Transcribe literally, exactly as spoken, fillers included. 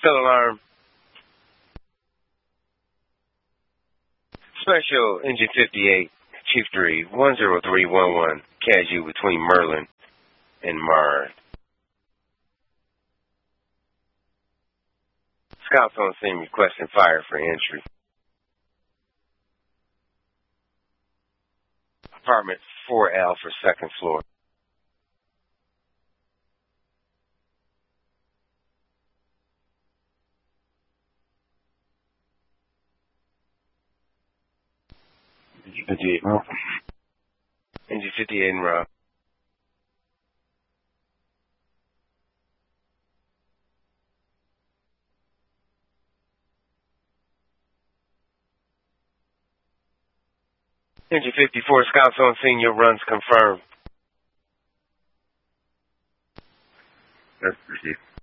Still alarm. Special Engine fifty-eight, Chief three, one zero three one one, C A S U between Merlin and Mars. Scouts on scene requesting fire for entry. Apartment four L for second floor. fifty-eight, no. Engine fifty-eight en route. Engine fifty-four, Scouts on scene, your run's confirmed. That's received.